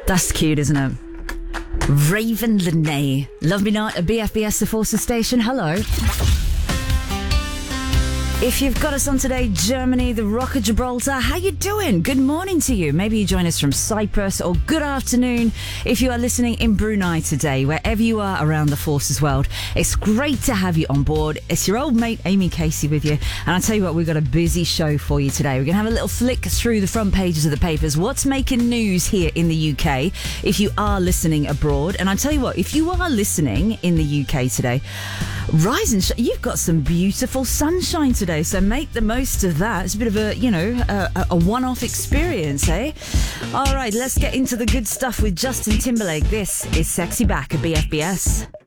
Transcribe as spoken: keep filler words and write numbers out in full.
That's cute, isn't it? Raven Lene. Love me not, a B F B S, the Forces Station. Hello. If you've got us on today, Germany, the Rock of Gibraltar, how you doing? Good morning to you. Maybe you join us from Cyprus, or good afternoon if you are listening in Brunei today, wherever you are around the Forces world. It's great to have you on board. It's your old mate, Amy Casey, with you. And I'll tell you what, we've got a busy show for you today. We're going to have a little flick through the front pages of the papers. What's making news here in the U K if you are listening abroad? And I'll tell you what, if you are listening in the U K today, rise and shine. You've got some beautiful sunshine today, so make the most of that. It's a bit of a, you know, a, a one-off experience, eh? All right, let's get into the good stuff with Justin Timberlake. This is Sexy Back at B F B S.